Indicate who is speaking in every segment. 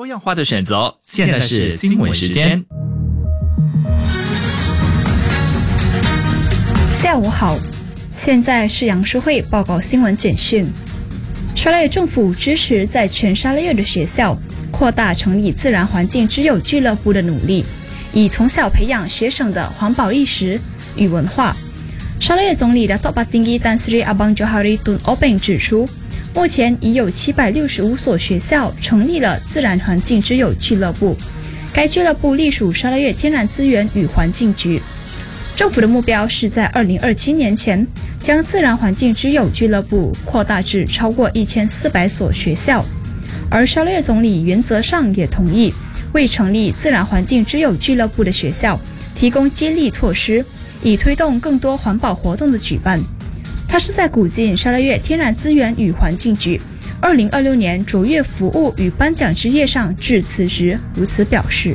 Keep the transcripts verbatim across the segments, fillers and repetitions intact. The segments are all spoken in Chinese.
Speaker 1: 多样化的选择。现在是新闻时间。
Speaker 2: 下午好，现在是杨淑慧报告新闻简讯。沙拉越政府支持在全沙拉越的学校扩大成立自然环境之友俱乐部的努力，以从小培养学生的环保意识与文化。沙拉越总理Datuk Patinggi Tan Sri Abang Johari Tun Openg 指出，目前已有七百六十五所学校成立了自然环境之友俱乐部，该俱乐部隶属沙拉越天然资源与环境局。政府的目标是在二零二七年前将自然环境之友俱乐部扩大至超过一千四百所学校，而沙拉越总理原则上也同意为成立自然环境之友俱乐部的学校提供激励措施，以推动更多环保活动的举办。他是在鼓劲沙拉越天然资源与环境局二零二六年卓越服务与颁奖之夜上致辞时如此表示。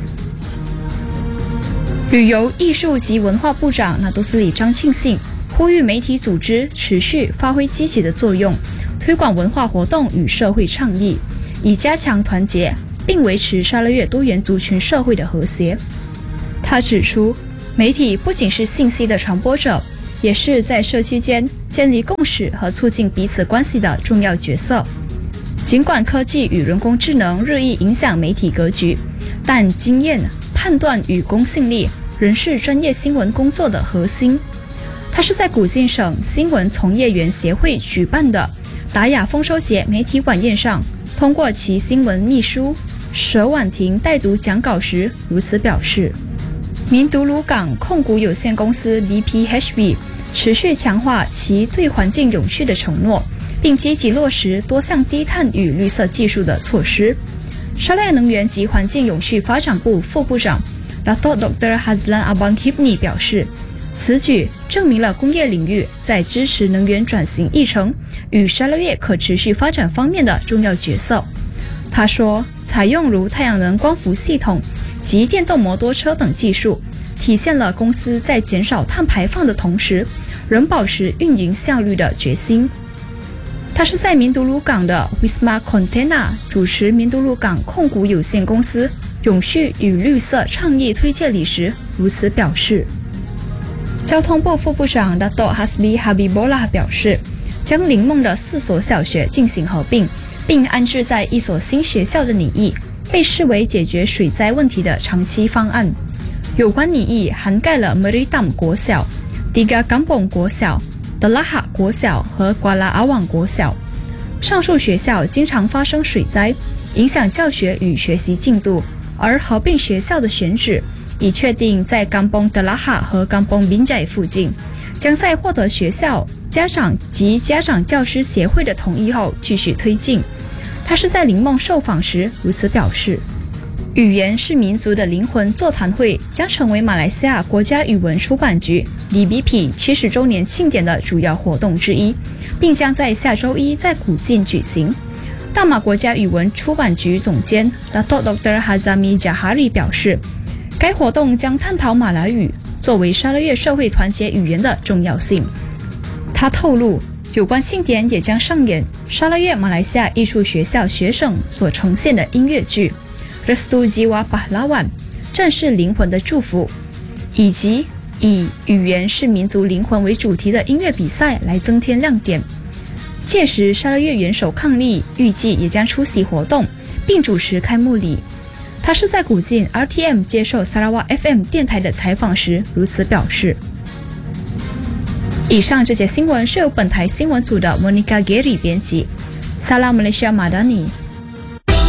Speaker 2: 旅游、艺术及文化部长纳杜斯里张庆信呼吁媒体组织持续发挥积极的作用，推广文化活动与社会倡议，以加强团结，并维持沙拉越多元族群社会的和谐。他指出，媒体不仅是信息的传播者，也是在社区间建立共识和促进彼此关系的重要角色。尽管科技与人工智能日益影响媒体格局，但经验、判断与公信力仍是专业新闻工作的核心。他是在古晋省新闻从业员协会举办的达雅丰收节媒体晚宴上，通过其新闻秘书佘婉婷代读讲稿时如此表示。明都鲁港控股有限公司 B P H B 持续强化其对环境永续的承诺，并积极落实多项低碳与绿色技术的措施。沙拉越能源及环境永续发展部副部长Datuk Doktor Hazlan Abang Hibni 表示，此举证明了工业领域在支持能源转型议程与沙拉越可持续发展方面的重要角色。他说，采用如太阳能光伏系统及电动摩托车等技术，体现了公司在减少碳排放的同时，仍保持运营效率的决心。他是在明都鲁港的 Wisma Container 主持明都鲁港控股有限公司永续与绿色倡议推介礼时如此表示。交通部副部长 Datuk Hasbi Habibullah 表示，将林梦的四所小学进行合并，并安置在一所新学校的拟议被视为解决水灾问题的长期方案。有关拟议涵盖了 Meritam 国小、Tiga Kampung 国小、Telahak 国小和 Kuala Awang 国小。上述学校经常发生水灾，影响教学与学习进度，而合并学校的选址已确定在 Kampung Telahak 和 Kampung Binjai 附近，将在获得学校、家长及家长教师协会的同意后继续推进。他是在林梦受访时如此表示。语言是民族的灵魂座谈会将成为马来西亚国家语文出版局 D B P 七十周年庆典的主要活动之一，并将在下周一在古晋举行。大马国家语文出版局总监 Datuk Doktor Hazami Jahari 表示，该活动将探讨马来语作为沙拉越社会团结语言的重要性。他透露，有关庆典也将上演沙拉越马来西亚艺术学校学生所呈现的音乐剧Restu Jiwa Pahlawan 战士灵魂的祝福，以及以语言是民族灵魂为主题的音乐比赛来增添亮点。届时沙拉越元首伉俪预计也将出席活动，并主持开幕礼。他是在古晋 R T M 接受 Sarawak F M 电台的采访时如此表示。以上这节新闻是由本台新闻组的 Monica Gary 编辑。Salam Malaysia Madani。